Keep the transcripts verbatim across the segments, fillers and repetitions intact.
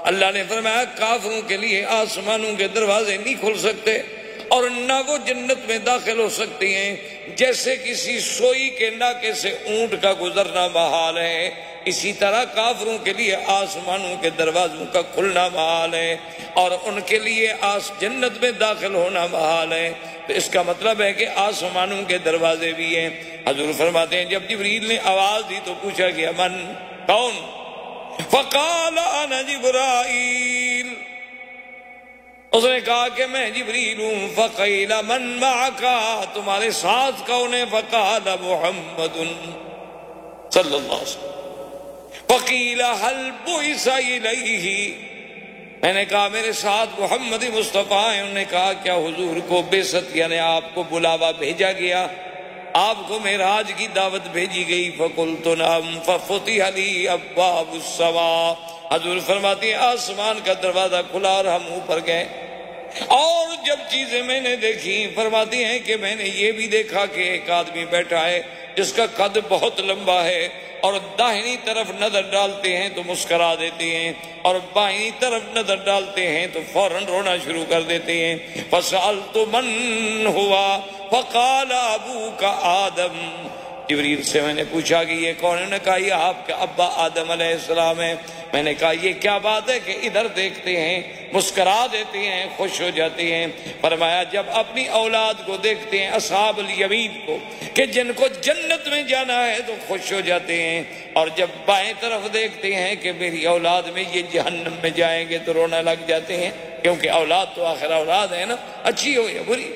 اللہ نے فرمایا کافروں کے لیے آسمانوں کے دروازے نہیں کھل سکتے اور نہ وہ جنت میں داخل ہو سکتی ہیں، جیسے کسی سوئی کے ناکے سے اونٹ کا گزرنا محال ہے، اسی طرح کافروں کے لیے آسمانوں کے دروازوں کا کھلنا محال ہے اور ان کے لیے آس جنت میں داخل ہونا محال ہے۔ تو اس کا مطلب ہے کہ آسمانوں کے دروازے بھی ہیں۔ حضور فرماتے ہیں جب جبریل نے آواز دی تو پوچھا گیا من، کون؟ فقال انا جبرائیل، اس نے کہا کہ میں جبریل ہوں۔ فقیل من معک، تمہارے ساتھ کون ہے؟ فقال محمد صلی اللہ علیہ وسلم۔ فقیل هل بعث الیہ، میں نے کہا میرے ساتھ محمد مصطفیٰ ہیں۔ انہوں نے کہا کیا حضور کو بعثت یعنی آپ کو بلاوا بھیجا گیا، آپ کو معراج کی دعوت بھیجی گئی؟ فقلت نعم ففتح لی ابواب السماء، حضور فرماتی ہیں آسمان کا دروازہ کھلا اور ہم اوپر گئے، اور جب چیزیں میں نے دیکھی، فرماتی ہیں کہ میں نے یہ بھی دیکھا کہ ایک آدمی بیٹھا ہے جس کا قد بہت لمبا ہے اور داہنی طرف نظر ڈالتے ہیں تو مسکرا دیتے ہیں اور بائیں طرف نظر ڈالتے ہیں تو فوراً رونا شروع کر دیتے ہیں۔ فسألت من ہوا فقال ابوک آدم، جبریل سے میں نے پوچھا کہ یہ کون ہے؟ انہوں نے کہا یہ آپ کا ابا آدم علیہ السلام ہے۔ میں نے کہا یہ کیا بات ہے کہ ادھر دیکھتے ہیں مسکرا دیتے ہیں خوش ہو جاتے ہیں؟ فرمایا جب اپنی اولاد کو دیکھتے ہیں اصحاب الیمین کو کہ جن کو جنت میں جانا ہے تو خوش ہو جاتے ہیں، اور جب بائیں طرف دیکھتے ہیں کہ میری اولاد میں یہ جہنم میں جائیں گے تو رونا لگ جاتے ہیں، کیونکہ اولاد تو آخر اولاد ہے نا، اچھی ہو یا بری۔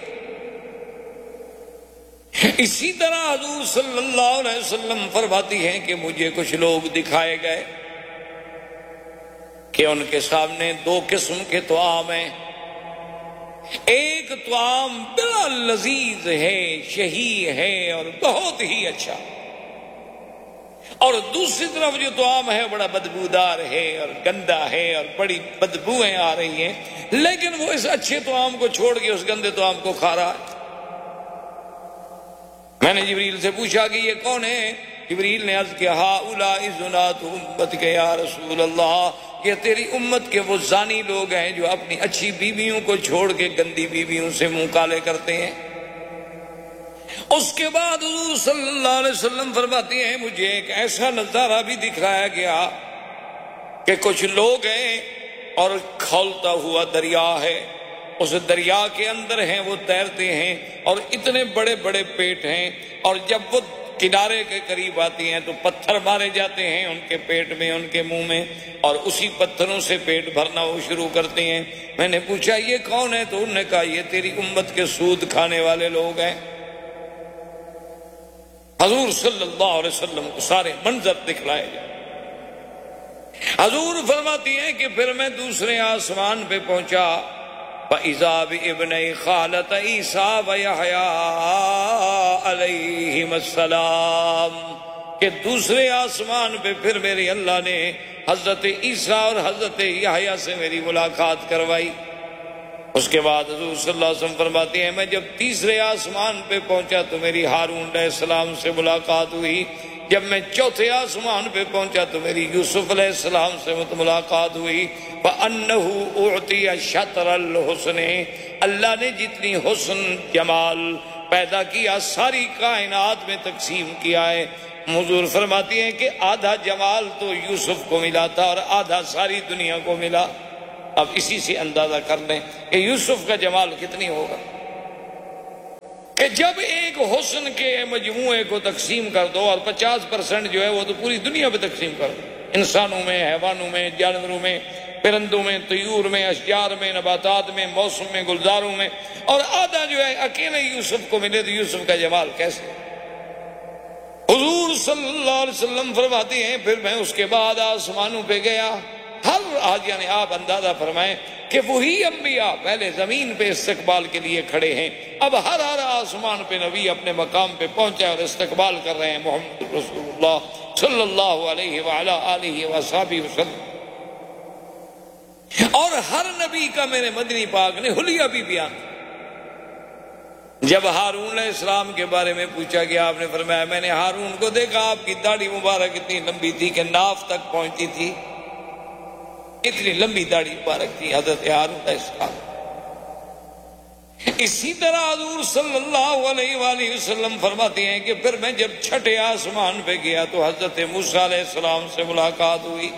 اسی طرح حضور صلی اللہ علیہ وسلم فرماتی ہیں کہ مجھے کچھ لوگ دکھائے گئے کہ ان کے سامنے دو قسم کے طعام ہیں، ایک طعام بڑا لذیذ ہے، شہی ہے اور بہت ہی اچھا، اور دوسری طرف جو طعام ہے بڑا بدبودار ہے اور گندا ہے اور بڑی بدبوئیں آ رہی ہیں، لیکن وہ اس اچھے طعام کو چھوڑ کے اس گندے طعام کو کھا رہا ہے۔ میں نے جبریل سے پوچھا کہ یہ کون ہے؟ جبریل نے عرض کیا ہؤلاء زنات امتک یا رسول اللہ، یہ تیری امت کے وہ زانی لوگ ہیں جو اپنی اچھی بیویوں کو چھوڑ کے گندی بیویوں سے منہ کالے کرتے ہیں۔ اس کے بعد حضور صلی اللہ علیہ وسلم فرماتی ہیں مجھے ایک ایسا نظارہ بھی دکھایا گیا کہ کچھ لوگ ہیں اور کھولتا ہوا دریا ہے، اس دریا کے اندر ہیں، وہ تیرتے ہیں اور اتنے بڑے بڑے پیٹ ہیں، اور جب وہ کنارے کے قریب آتی ہیں تو پتھر مارے جاتے ہیں ان کے پیٹ میں، ان کے منہ میں، اور اسی پتھروں سے پیٹ بھرنا وہ شروع کرتے ہیں۔ میں نے پوچھا یہ کون ہے؟ تو انہوں نے کہا یہ تیری امت کے سود کھانے والے لوگ ہیں۔ حضور صلی اللہ علیہ وسلم کو سارے منظر دکھلائے جائے۔ حضور فرماتی ہیں کہ پھر میں دوسرے آسمان پہ پہنچا، فَإِذَا بِإِبْنَيْ خَالَةَ عِیسیٰ وَیَحْیَىٰ عَلَیْہِمَ السَّلَامُ، کہ دوسرے آسمان پہ پھر میرے اللہ نے حضرت عیسیٰ اور حضرت یحییٰ سے میری ملاقات کروائی۔ اس کے بعد حضور صلی اللہ علیہ وسلم فرماتے ہیں میں جب تیسرے آسمان پہ پہنچا تو میری ہارون علیہ السلام سے ملاقات ہوئی، جب میں چوتھے آسمان پہ پہنچا تو میری یوسف علیہ السلام سے ملاقات ہوئی۔ فَأَنَّهُ أُعْطِيَ شَطْرَ الْحُسْنِ، اللہ نے جتنی حسن جمال پیدا کیا ساری کائنات میں تقسیم کیا ہے۔ حضور فرماتی ہیں کہ آدھا جمال تو یوسف کو ملا تھا اور آدھا ساری دنیا کو ملا۔ اب اسی سے اندازہ کر لیں کہ یوسف کا جمال کتنی ہوگا کہ جب ایک حسن کے مجموعے کو تقسیم کر دو اور پچاس پرسنٹ جو ہے وہ تو پوری دنیا پہ تقسیم کر دو، انسانوں میں، حیوانوں میں، جانوروں میں، پرندوں میں، طیور میں، اشجار میں، نباتات میں، موسم میں، گلزاروں میں، اور آدھا جو ہے اکیلے یوسف کو ملے تو یوسف کا جمال کیسے؟ حضور صلی اللہ علیہ وسلم فرماتے ہیں پھر میں اس کے بعد آسمانوں پہ گیا، ہر آج یعنی آپ اندازہ فرمائیں کہ وہی انبیاء پہلے زمین پہ استقبال کے لیے کھڑے ہیں، اب ہر ہر آسمان پہ نبی اپنے مقام پہ پہنچے اور استقبال کر رہے ہیں محمد رسول اللہ صلی اللہ علیہ وعلا آلہ وصحبہ وسلم۔ اور ہر نبی کا میرے مدنی پاک نے حلیہ بھی بیان۔ جب ہارون علیہ السلام کے بارے میں پوچھا گیا آپ نے فرمایا میں نے ہارون کو دیکھا، آپ کی داڑھی مبارک اتنی لمبی تھی کہ ناف تک پہنچتی تھی، اتنی لمبی داڑھی مبارک تھی حضرت ہارون علیہ السلام۔ اسی طرح حضور صلی اللہ علیہ وآلہ وسلم فرماتے ہیں کہ پھر میں جب چھٹے آسمان پہ گیا تو حضرت موسیٰ علیہ السلام سے ملاقات ہوئی،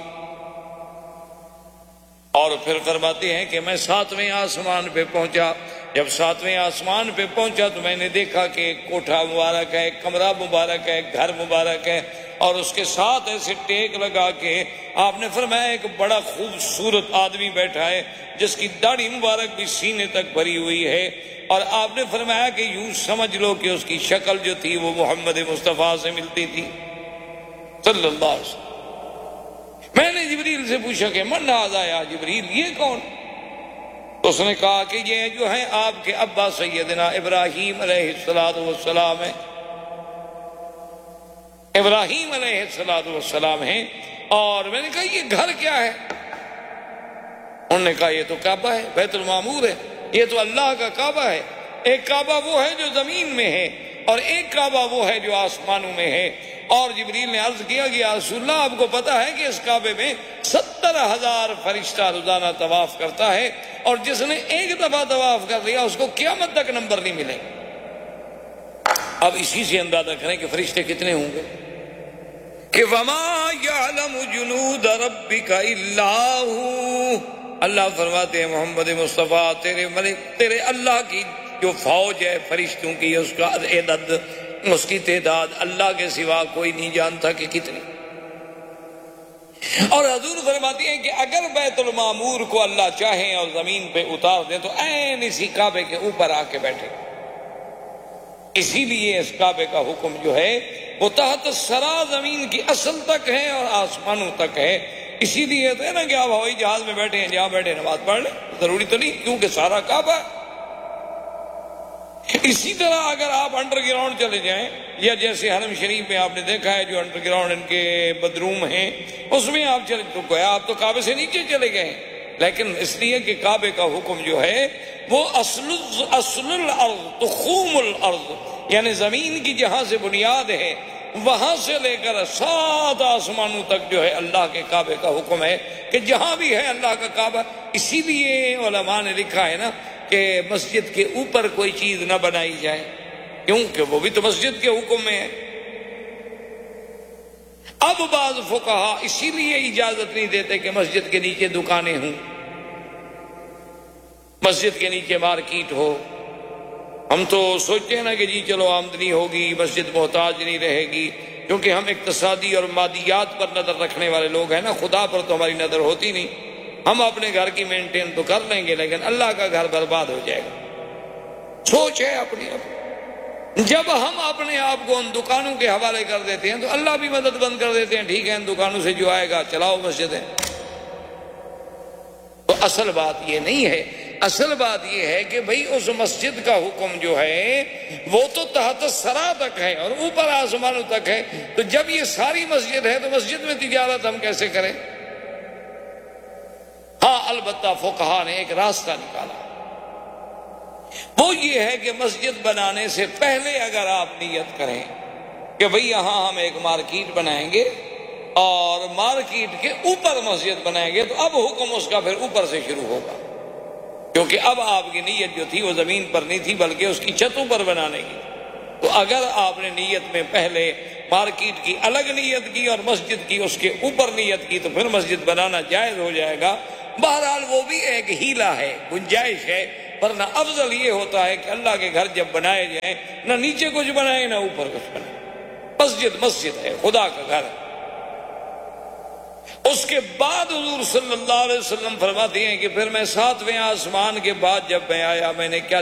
اور پھر فرماتے ہیں کہ میں ساتویں آسمان پہ پہنچا۔ جب ساتویں آسمان پہ پہنچا تو میں نے دیکھا کہ ایک کوٹھا مبارک ہے، ایک کمرہ مبارک ہے، ایک گھر مبارک ہے، اور اس کے ساتھ ایسے ٹیک لگا کے آپ نے فرمایا ایک بڑا خوبصورت آدمی بیٹھا ہے جس کی داڑھی مبارک بھی سینے تک بھری ہوئی ہے، اور آپ نے فرمایا کہ یوں سمجھ لو کہ اس کی شکل جو تھی وہ محمد مصطفیٰ سے ملتی تھی صلی اللہ علیہ وسلم۔ میں نے جبریل سے پوچھا کہ من ھذا یا جبریل، یہ کون؟ تو اس نے کہا کہ یہ جو ہیں آپ کے ابا سیدنا ابراہیم علیہ السلام ہیں، ابراہیم علیہ السلام ہیں۔ اور میں نے کہا یہ گھر کیا ہے؟ انہوں نے کہا یہ تو کعبہ ہے، بیت المعمور ہے، یہ تو اللہ کا کعبہ ہے۔ ایک کعبہ وہ ہے جو زمین میں ہے اور ایک کعبہ وہ ہے جو آسمانوں میں ہے۔ اور جبریل نے عرض کیا کہ یا رسول اللہ آپ کو پتا ہے کہ اس کعبے میں ستر ہزار فرشتہ روزانہ طواف کرتا ہے، اور جس نے ایک دفعہ طواف کر لیا اس کو قیامت تک نمبر نہیں ملے۔ اب اسی سے اندازہ کریں کہ فرشتے کتنے ہوں گے کہ وَمَا يَعْلَمُ جُنُودَ رَبِّكَ إِلَّا هُوَ۔ اللہ فرماتے ہیں محمد مصطفیٰ تیرے ملک تیرے اللہ کی جو فوج ہے فرشتوں کی، اس کا عدد، اس کی تعداد اللہ کے سوا کوئی نہیں جانتا کہ کتنی۔ اور حضور فرماتی ہیں کہ اگر بیت المعمور کو اللہ چاہیں اور زمین پہ اتار دیں تو عین اسی کعبے کے اوپر آ کے بیٹھے۔ اسی لیے اس کعبے کا حکم جو ہے وہ تحت سرا زمین کی اصل تک ہے اور آسمانوں تک ہے۔ اسی لیے تو ہے نا کہ آپ ہوائی جہاز میں بیٹھے ہیں، جہاں بیٹھے نماز پڑھ لیں، ضروری تو نہیں کیونکہ سارا کعبہ ہے۔ اسی طرح اگر آپ انڈر گراؤنڈ چلے جائیں، یا جیسے حرم شریف میں آپ نے دیکھا ہے جو انڈر گراؤنڈ ان کے بدروم ہیں، اس میں آپ چلے تو گویا آپ تو کعبے سے نیچے چلے گئے، لیکن اس لیے کہ کعبے کا حکم جو ہے وہ اصل اصل الارض تخوم الارض، یعنی زمین کی جہاں سے بنیاد ہے وہاں سے لے کر سات آسمانوں تک جو ہے اللہ کے کعبے کا حکم ہے کہ جہاں بھی ہے اللہ کا کعبہ۔ اسی لیے علماء نے لکھا ہے نا کہ مسجد کے اوپر کوئی چیز نہ بنائی جائے، کیونکہ وہ بھی تو مسجد کے حکم میں ہے۔ اب بعض فقہا اسی لیے اجازت نہیں دیتے کہ مسجد کے نیچے دکانیں ہوں، مسجد کے نیچے مارکیٹ ہو۔ ہم تو سوچتے ہیں نا کہ جی چلو آمدنی ہوگی، مسجد محتاج نہیں رہے گی، کیونکہ ہم اقتصادی اور مادیات پر نظر رکھنے والے لوگ ہیں نا، خدا پر تو ہماری نظر ہوتی نہیں۔ ہم اپنے گھر کی مینٹین تو کر لیں گے لیکن اللہ کا گھر برباد ہو جائے گا۔ سوچ ہے اپنی اپنی۔ جب ہم اپنے آپ کو ان دکانوں کے حوالے کر دیتے ہیں تو اللہ بھی مدد بند کر دیتے ہیں، ٹھیک ہے ان دکانوں سے جو آئے گا چلاؤ مسجدیں۔ تو اصل بات یہ نہیں ہے، اصل بات یہ ہے کہ بھئی اس مسجد کا حکم جو ہے وہ تو تحت سرا تک ہے اور اوپر آسمانوں تک ہے، تو جب یہ ساری مسجد ہے تو مسجد میں تجارت ہم کیسے کریں؟ ہاں البتہ فقہا نے ایک راستہ نکالا، وہ یہ ہے کہ مسجد بنانے سے پہلے اگر آپ نیت کریں کہ بھئی یہاں ہم ایک مارکیٹ بنائیں گے اور مارکیٹ کے اوپر مسجد بنائیں گے، تو اب حکم اس کا پھر اوپر سے شروع ہوگا، کیونکہ اب آپ کی نیت جو تھی وہ زمین پر نہیں تھی بلکہ اس کی چھتوں پر بنانے کی۔ تو اگر آپ نے نیت میں پہلے مارکیٹ کی الگ نیت کی اور مسجد کی اس کے اوپر نیت کی تو پھر مسجد بنانا جائز ہو جائے گا۔ بہرحال وہ بھی ایک ہیلا ہے، گنجائش ہے، ورنہ افضل یہ ہوتا ہے کہ اللہ کے گھر جب بنائے جائیں نہ نیچے کچھ بنائے نہ اوپر کچھ بنائے۔ مسجد مسجد ہے، خدا کا گھر ہے۔ اس کے بعد حضور صلی اللہ علیہ وسلم فرماتے ہیں کہ پھر میں ساتویں آسمان کے بعد جب میں آیا میں نے کیا